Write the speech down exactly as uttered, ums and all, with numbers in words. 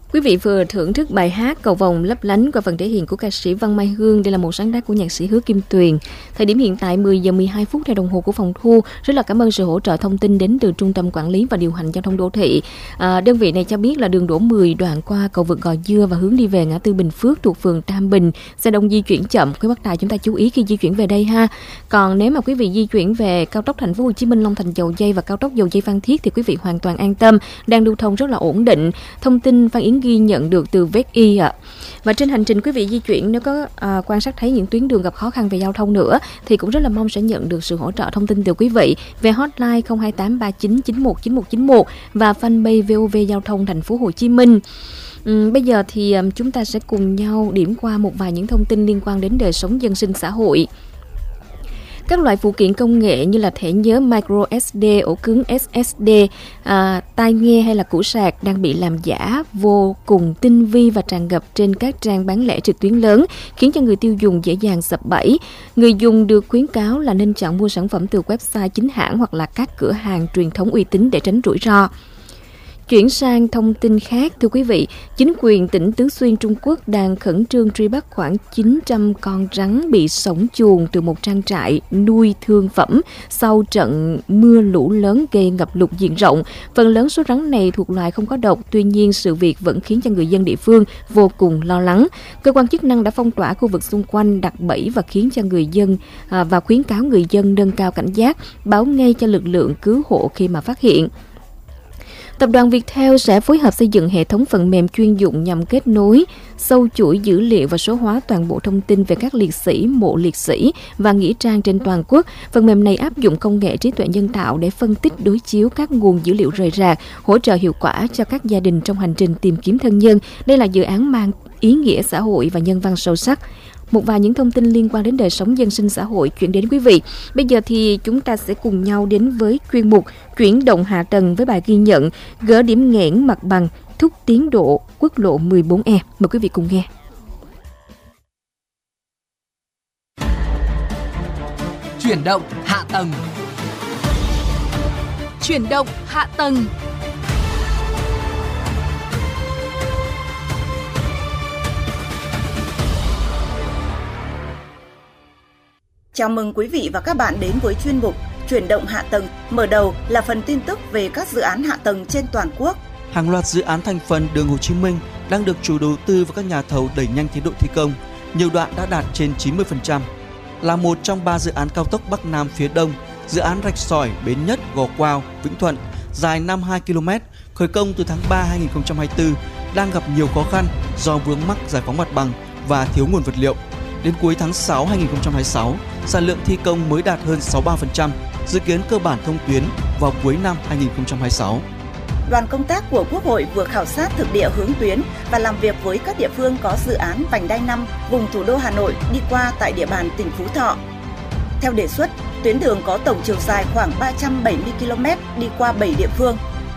Quý vị vừa thưởng thức bài hát Cầu Vồng Lấp Lánh qua phần thể hiện của ca sĩ Văn Mai Hương. Đây là một sáng tác của nhạc sĩ Hứa Kim Tuyền. Thời điểm hiện tại mười giờ mười hai phút theo đồng hồ của phòng thu. Rất là cảm ơn sự hỗ trợ thông tin đến từ Trung tâm Quản lý và Điều hành Giao thông Đô thị. À, đơn vị này cho biết là đường đỗ mười đoạn qua cầu vượt Gò Dưa và hướng đi về ngã tư Bình Phước thuộc phường Tam Bình. Xe đông di chuyển chậm. Quý bác tài chúng ta chú ý khi di chuyển về đây ha. Còn nếu mà quý vị di chuyển về cao tốc Thành phố Hồ Chí Minh Long Thành Dầu Giây và cao tốc Dầu Giây Phan Thiết thì quý vị hoàn toàn an tâm, đang lưu thông rất là ổn định. Thông tin Phan Yến ghi nhận được từ vét i ạ. À. Và trên hành trình quý vị di chuyển nếu có à, quan sát thấy những tuyến đường gặp khó khăn về giao thông nữa thì cũng rất là mong sẽ nhận được sự hỗ trợ thông tin từ quý vị về hotline không hai tám ba chín chín một chín một chín một và fanpage vê o vê Giao thông Thành phố Hồ Chí Minh. Ừ, bây giờ thì um, chúng ta sẽ cùng nhau điểm qua một vài những thông tin liên quan đến đời sống dân sinh xã hội. Các loại phụ kiện công nghệ như là thẻ nhớ micro ét đê, ổ cứng ét ét đê, à, tai nghe hay là củ sạc đang bị làm giả vô cùng tinh vi và tràn ngập trên các trang bán lẻ trực tuyến lớn, khiến cho người tiêu dùng dễ dàng sập bẫy. Người dùng được khuyến cáo là nên chọn mua sản phẩm từ website chính hãng hoặc là các cửa hàng truyền thống uy tín để tránh rủi ro. Chuyển sang thông tin khác, thưa quý vị, chính quyền tỉnh Tứ Xuyên Trung Quốc đang khẩn trương truy bắt khoảng chín trăm con rắn bị sổng chuồng từ một trang trại nuôi thương phẩm sau trận mưa lũ lớn gây ngập lụt diện rộng. Phần lớn số rắn này thuộc loài không có độc, tuy nhiên sự việc vẫn khiến cho người dân địa phương vô cùng lo lắng. Cơ quan chức năng đã phong tỏa khu vực xung quanh, đặt bẫy và khiến cho người dân à, và khuyến cáo người dân nâng cao cảnh giác, báo ngay cho lực lượng cứu hộ khi mà phát hiện. Tập đoàn Viettel sẽ phối hợp xây dựng hệ thống phần mềm chuyên dụng nhằm kết nối, sâu chuỗi dữ liệu và số hóa toàn bộ thông tin về các liệt sĩ, mộ liệt sĩ và nghĩa trang trên toàn quốc. Phần mềm này áp dụng công nghệ trí tuệ nhân tạo để phân tích đối chiếu các nguồn dữ liệu rời rạc, hỗ trợ hiệu quả cho các gia đình trong hành trình tìm kiếm thân nhân. Đây là dự án mang ý nghĩa xã hội và nhân văn sâu sắc. Một vài những thông tin liên quan đến đời sống dân sinh xã hội chuyển đến quý vị. Bây giờ thì chúng ta sẽ cùng nhau đến với chuyên mục Chuyển động hạ tầng với bài ghi nhận gỡ điểm nghẽn mặt bằng, thúc tiến độ quốc lộ mười bốn E. Mời quý vị cùng nghe. Chuyển động hạ tầng. Chuyển động hạ tầng. Chào mừng quý vị và các bạn đến với chuyên mục Chuyển động hạ tầng. Mở đầu là phần tin tức về các dự án hạ tầng trên toàn quốc. Hàng loạt dự án thành phần đường Hồ Chí Minh đang được chủ đầu tư và các nhà thầu đẩy nhanh tiến độ thi công. Nhiều đoạn đã đạt trên chín mươi phần trăm. Là một trong ba dự án cao tốc Bắc Nam phía Đông, dự án Rạch Sỏi, Bến Nhất, Gò Quao, Vĩnh Thuận dài năm mươi hai ki lô mét, khởi công từ tháng ba năm hai nghìn không trăm hai mươi tư, đang gặp nhiều khó khăn do vướng mắc giải phóng mặt bằng và thiếu nguồn vật liệu. Đến cuối tháng sáu năm hai nghìn không trăm hai mươi sáu, sản lượng thi công mới đạt hơn sáu mươi ba phần trăm, dự kiến cơ bản thông tuyến vào cuối năm hai nghìn không trăm hai mươi sáu. Đoàn công tác của Quốc hội vừa khảo sát thực địa hướng tuyến và làm việc với các địa phương có dự án vành đai năm vùng thủ đô Hà Nội đi qua tại địa bàn tỉnh Phú Thọ. Theo đề xuất, tuyến đường có tổng chiều dài khoảng ba trăm bảy mươi ki lô mét đi qua bảy địa phương